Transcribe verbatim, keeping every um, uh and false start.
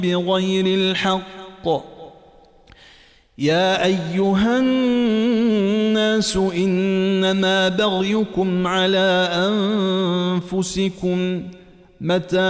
بغير الحق. يا أيها الناس إنما بغيكم على أنفسكم متاع